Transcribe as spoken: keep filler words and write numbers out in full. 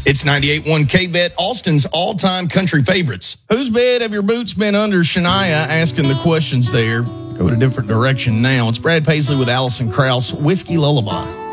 It's ninety-eight point one K-Bet, Austin's all-time country favorites. Whose bed have your boots been under? Shania asking the questions there. Go in a different direction now. It's Brad Paisley with Allison Krauss, Whiskey Lullaby.